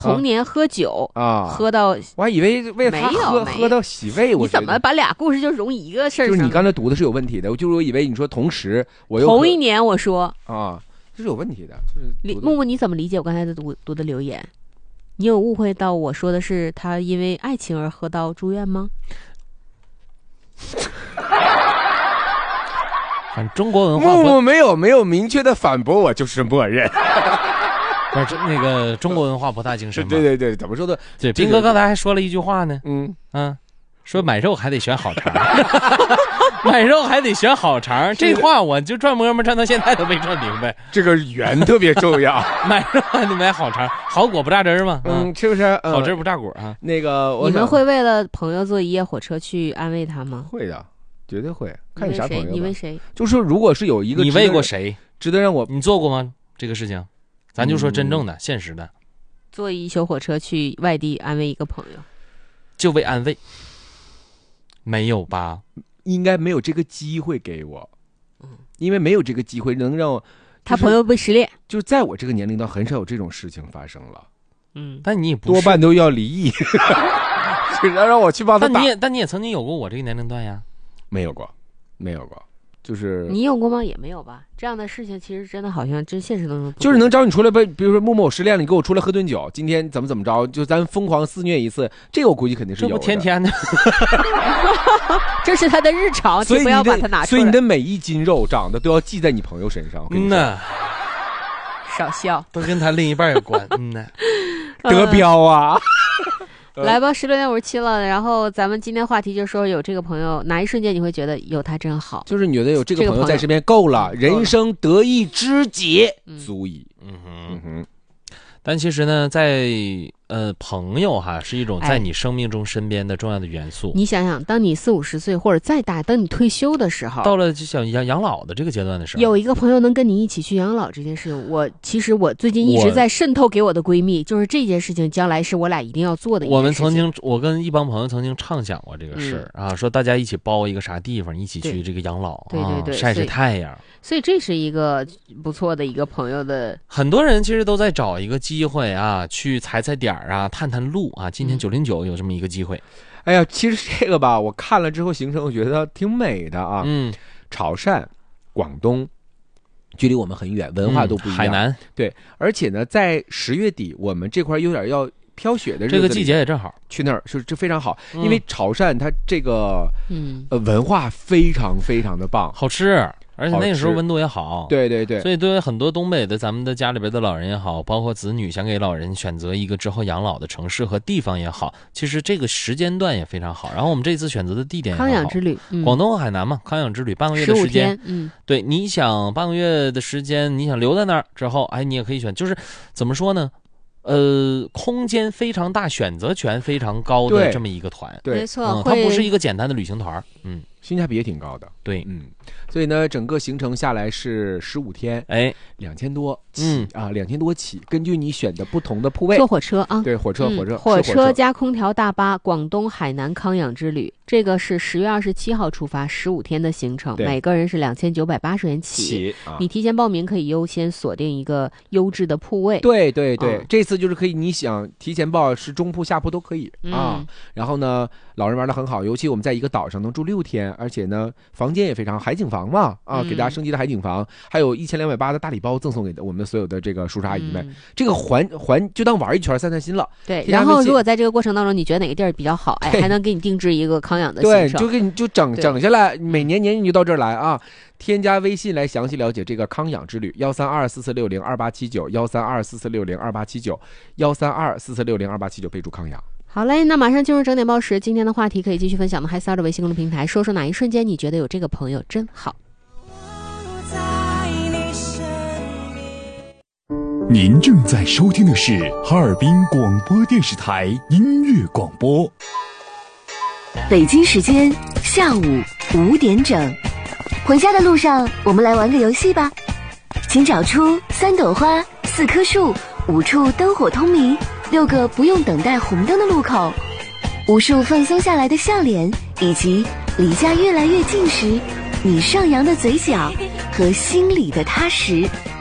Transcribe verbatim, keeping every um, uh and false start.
同年喝酒啊，喝到我还以为为他喝喝到洗胃，我你怎么把俩故事就融一个事儿？ 就是你刚才读的是有问题的，就是我以为你说同时我又同一年，我说啊，这是有问题的。就是木木，你怎么理解我刚才的读读的留言？你有误会到我说的是他因为爱情而喝到住院吗？ 反正中国文化木木没有没有明确的反驳我，就是默认。 不是那个中国文化博大精深嘛？ 对对对，怎么说的？ 对，斌哥刚才还说了一句话呢。 嗯嗯，说买肉还得选好肠，买肉还得选好肠，这话我就转摸摸转到现在都没转明白。 这个圆特别重要， 买肉还得买好肠，好果不榨汁嘛。 嗯，是不是？嗯、 好汁不榨果啊。 那个， 你们会为了朋友坐一夜火车去安慰他吗？ 会的，绝对会。看你啥朋友。 你为谁？ 就是说，如果是有一个你为过谁， 值得让我你做过吗？这个事情，咱就说真正的、嗯、现实的。 坐一宿火车去外地安慰一个朋友， 就为安慰。没有吧？ 应该没有这个机会给我，嗯，因为没有这个机会能让我、就是、 他朋友被失恋， 就是在我这个年龄段很少有这种事情发生了， 嗯，但你也不多半都要离异，让让我去帮他打。 但你也但你也曾经有过我这个年龄段呀？ 没有过，没有过，就是你有过吗？也没有吧。这样的事情其实真的好像真现实当中就是能找你出来，比如说木木我失恋了，你给我出来喝顿酒，今天怎么怎么着，就咱疯狂肆虐一次，这个我估计肯定是有的。 这不天天的， 这是他的日常， 所以不要把它拿出来。 所以你的每一斤肉长得都要记在你朋友身上。 嗯呐， 少笑， 都跟他另一半有关。嗯呐， 得标啊。 来吧，十六点五十七了，然后咱们今天话题就说有这个朋友，哪一瞬间你会觉得有他真好？ 就是你觉得有这个朋友在身边够了，这个、人生得一知己、 嗯、 足矣。 嗯哼， 嗯哼。 但其实呢，在呃朋友哈是一种在你生命中身边的重要的元素。 哎、你想想，当你四五十岁或者再大，等你退休的时候， 到了就想养养老的这个阶段的时候， 有一个朋友能跟你一起去养老这件事情，我其实我最近一直在渗透给我的闺蜜，就是这件事情将来是我俩一定要做的一件事情。 我们曾经，我跟一帮朋友曾经畅想过这个事、嗯、啊，说大家一起包一个啥地方，一起去这个养老， 对对对， 啊、晒晒太阳。 所以这是一个不错的一个朋友的。 很多人其实都在找一个机会啊，去踩踩点啊，探探路啊。今天九零九有这么一个机会。 嗯、哎呀，其实这个吧，我看了之后行程，我觉得挺美的啊。 嗯， 潮汕、广东，距离我们很远，文化都不一样。 嗯、海南， 对，而且呢，在十月底，我们这块有点要飘雪的日子， 这个季节也正好去那儿，是这非常好。嗯、因为潮汕它这个嗯呃文化非常非常的棒， 好吃。而且那个时候温度也好， 对对对， 所以对于很多东北的咱们的家里边的老人也好，包括子女想给老人选择一个之后养老的城市和地方也好，其实这个时间段也非常好。然后我们这次选择的地点也好， 康养之旅， 嗯、广东和海南嘛，康养之旅半个月的时间， 嗯， 对，你想半个月的时间，你想留在那儿之后，哎，你也可以选，就是怎么说呢？呃，空间非常大，选择权非常高的这么一个团， 对， 没错、 嗯，它不是一个简单的旅行团，嗯， 性价比也挺高的， 对， 嗯，所以呢，整个行程下来是十五天， 哎， 两千多起、 嗯、 啊，两千多起，根据你选的不同的铺位， 坐火车啊， 对，火车， 嗯、 火车， 火车， 车加空调大巴，广东海南康养之旅，这个是十月二十七号出发，十五天的行程，每个人是两千九百八十元起， 起啊、 你提前报名可以优先锁定一个优质的铺位， 对对对、 嗯， 这次就是可以，你想提前报是中铺下铺都可以、 嗯、 啊。然后呢，老人玩得很好，尤其我们在一个岛上能住六天，而且呢，房间也非常海景房嘛啊、嗯，给大家升级的海景房，还有一千两百八的大礼包赠送给我们所有的这个叔叔阿姨们，嗯、这个环环就当玩一圈散散心了。 对，然后如果在这个过程当中你觉得哪个地儿比较好，哎，还能给你定制一个康养的行程， 对，就给你就整整下来，每年年你就到这儿来啊。添加微信来详细了解这个康养之旅，幺三二四四六零二八七九，幺三二四四六零二八七九，幺三二四四六零二八七九，备注康养。 好嘞，那马上进入整点报时，今天的话题可以继续分享的嗨丝二的微信公众平台，说说哪一瞬间你觉得有这个朋友真好。 您正在收听的是哈尔滨广播电视台音乐广播。 北京时间下午五点整，回家的路上我们来玩个游戏吧，请找出三朵花、四棵树、五处灯火通明、六个不用等待红灯的路口，无数放松下来的笑脸，以及离家越来越近时你上扬的嘴角和心里的踏实。